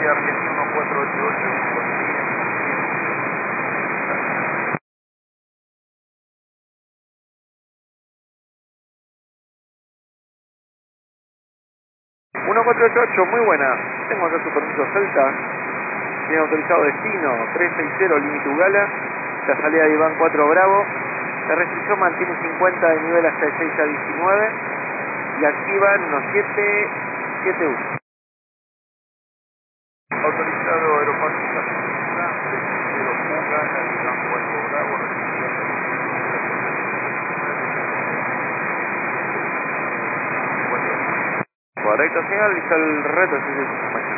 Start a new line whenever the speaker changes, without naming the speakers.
Taxi Argentina 1488. Muy buena. Tengo acá su permiso Celta. Tiene autorizado destino 360 límite Ugala. La salida de Iván 4 Bravo. La restricción mantiene 50 de nivel hasta el 6 a 19. Y activan unos 771. Autorizado Aeroparque Argentina 360 Ugala, Iván 4 Bravo. Correcto, señor. Listo el reto.